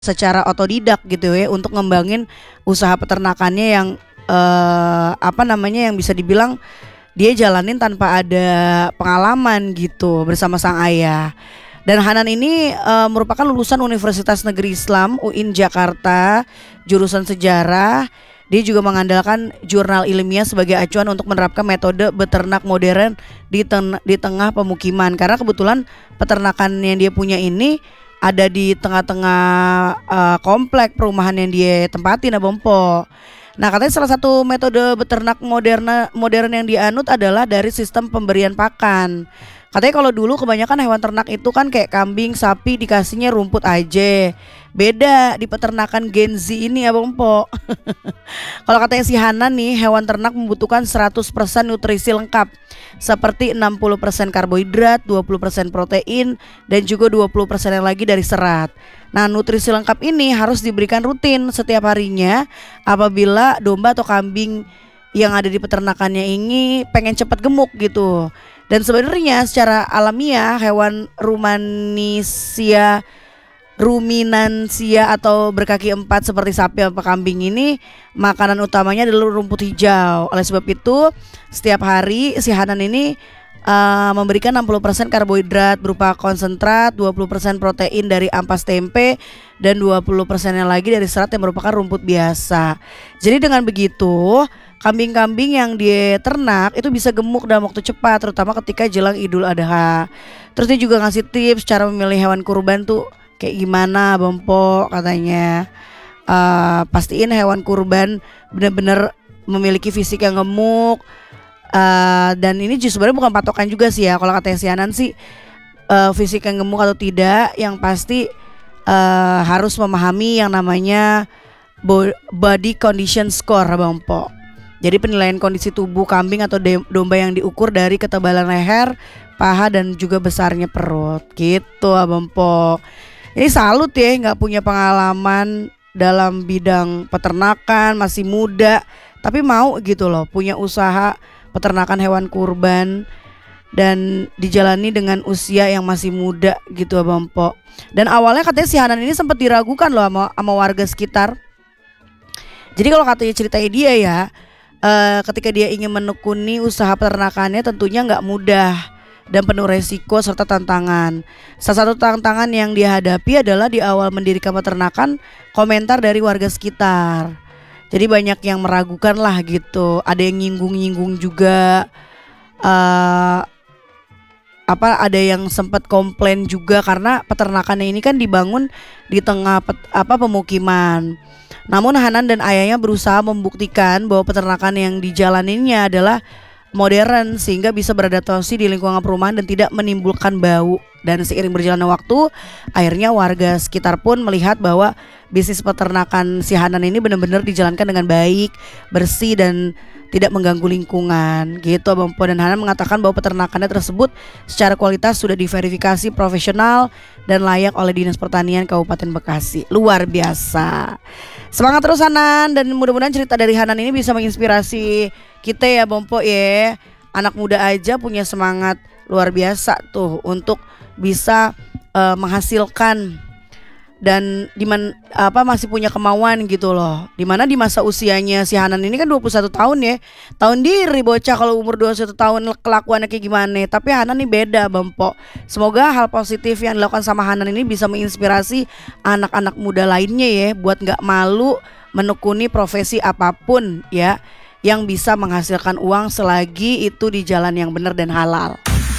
secara otodidak gitu ya untuk ngembangin usaha peternakannya yang yang bisa dibilang dia jalanin tanpa ada pengalaman gitu bersama sang ayah. Dan Hanan ini merupakan lulusan Universitas Negeri Islam UIN Jakarta, jurusan sejarah. Dia juga mengandalkan jurnal ilmiah sebagai acuan untuk menerapkan metode beternak modern di tengah pemukiman. Karena kebetulan peternakan yang dia punya ini ada di tengah-tengah komplek perumahan yang dia tempatin, Abang Po. Nah, katanya salah satu metode beternak modern yang dianut adalah dari sistem pemberian pakan. Katanya kalau dulu kebanyakan hewan ternak itu kan kayak kambing, sapi dikasihnya rumput aja. Beda di peternakan Gen Z ini, Abang Po. Kalau katanya si Hanan nih, hewan ternak membutuhkan 100% nutrisi lengkap, seperti 60% karbohidrat, 20% protein, dan juga 20% yang lagi dari serat. Nah, nutrisi lengkap ini harus diberikan rutin setiap harinya apabila domba atau kambing yang ada di peternakannya ini pengen cepat gemuk gitu. Dan sebenarnya secara alamiah hewan ruminansia atau berkaki empat seperti sapi atau kambing ini makanan utamanya adalah rumput hijau. Oleh sebab itu setiap hari si Hanan ini memberikan 60% karbohidrat berupa konsentrat, 20% protein dari ampas tempe, dan 20% yang lagi dari serat yang merupakan rumput biasa. Jadi dengan begitu kambing-kambing yang dia ternak itu bisa gemuk dalam waktu cepat, terutama ketika jelang Idul Adha. Terus dia juga ngasih tips cara memilih hewan kurban tuh kayak gimana, Bang Po, katanya. Pastiin hewan kurban benar-benar memiliki fisik yang gemuk. Dan ini justru sebenarnya bukan patokan juga sih ya. Kalau katanya si Hanan sih fisik yang gemuk atau tidak, yang pasti harus memahami yang namanya body condition score, Bang Po. Jadi penilaian kondisi tubuh kambing atau domba yang diukur dari ketebalan leher, paha, dan juga besarnya perut gitu, Abang Po. Ini salut ya, nggak punya pengalaman dalam bidang peternakan, masih muda, tapi mau gitu loh punya usaha peternakan hewan kurban dan dijalani dengan usia yang masih muda gitu, Abang Po. Dan awalnya katanya si Hanan ini sempat diragukan loh sama warga sekitar. Jadi kalau katanya ceritanya dia ya, ketika dia ingin menekuni usaha peternakannya tentunya nggak mudah dan penuh resiko serta tantangan. Salah satu tantangan yang dia hadapi adalah di awal mendirikan peternakan, komentar dari warga sekitar. Jadi banyak yang meragukan lah gitu. Ada yang nyinggung-nyinggung juga. Ada yang sempat komplain juga karena peternakannya ini kan dibangun di tengah pemukiman. Namun Hanan dan ayahnya berusaha membuktikan bahwa peternakan yang dijalaninya adalah modern sehingga bisa beradaptasi di lingkungan perumahan dan tidak menimbulkan bau. Dan seiring berjalannya waktu, akhirnya warga sekitar pun melihat bahwa bisnis peternakan si Hanan ini benar-benar dijalankan dengan baik, bersih, dan tidak mengganggu lingkungan gitu, Bang Po. Dan Hanan mengatakan bahwa peternakannya tersebut secara kualitas sudah diverifikasi profesional dan layak oleh Dinas Pertanian Kabupaten Bekasi. Luar biasa. Semangat terus Hanan, dan mudah-mudahan cerita dari Hanan ini bisa menginspirasi kita ya, Bang Po ya. Anak muda aja punya semangat luar biasa tuh untuk bisa menghasilkan dan masih punya kemauan gitu loh. Dimana di masa usianya si Hanan ini kan 21 tahun ya. Tahun diri bocah kalau umur 21 tahun kelakuannya kayak gimana. Tapi Hanan ini beda, Bang Po. Semoga hal positif yang dilakukan sama Hanan ini bisa menginspirasi anak-anak muda lainnya ya, buat gak malu menekuni profesi apapun ya, yang bisa menghasilkan uang selagi itu di jalan yang benar dan halal.